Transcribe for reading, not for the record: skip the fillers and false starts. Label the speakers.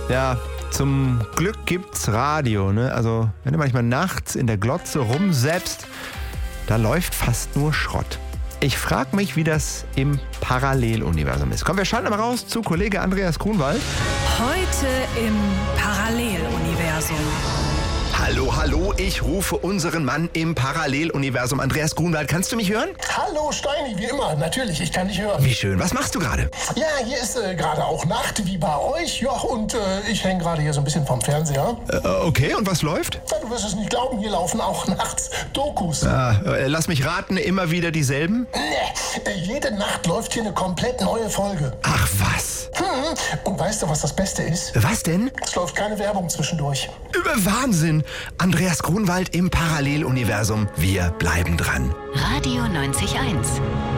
Speaker 1: Ja, zum Glück gibt's Radio, ne? Also, wenn du manchmal nachts in der Glotze rumsäppst, da läuft fast nur Schrott. Ich frage mich, wie das im Paralleluniversum ist. Komm, wir schalten mal raus zu Kollege Andreas Grunwald.
Speaker 2: Heute im Paralleluniversum.
Speaker 1: Hallo, ich rufe unseren Mann im Paralleluniversum. Andreas Grunwald, kannst du mich hören?
Speaker 3: Hallo Steini, wie immer. Natürlich, ich kann dich hören.
Speaker 1: Wie schön. Was machst du gerade?
Speaker 3: Ja, hier ist gerade auch Nacht, wie bei euch. Ja, und ich hänge gerade hier so ein bisschen vom Fernseher.
Speaker 1: Okay, und was läuft?
Speaker 3: Ja, du wirst es nicht glauben, hier laufen auch nachts Dokus.
Speaker 1: Lass mich raten, immer wieder dieselben?
Speaker 3: Nee, jede Nacht läuft hier eine komplett neue Folge.
Speaker 1: Ach was.
Speaker 3: Und weißt du, was das Beste ist?
Speaker 1: Was denn?
Speaker 3: Es läuft keine Werbung zwischendurch.
Speaker 1: Wahnsinn. Andreas Grunwald im Paralleluniversum. Wir bleiben dran.
Speaker 4: Radio 90.1